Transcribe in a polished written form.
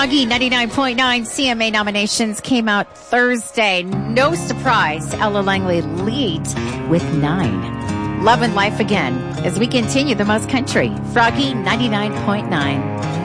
Froggy 99.9 CMA nominations came out Thursday. No surprise, Ella Langley leads with 9. Love and Life Again as we continue the most country. Froggy 99.9.